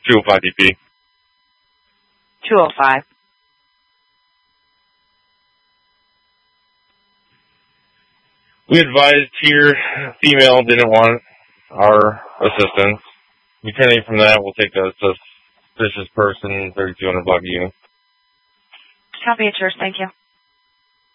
205 DP. 205. We advised here, female didn't want our assistance. Returning from that, we'll take a suspicious person, 3200 block unit. Copy it, yours. Thank you.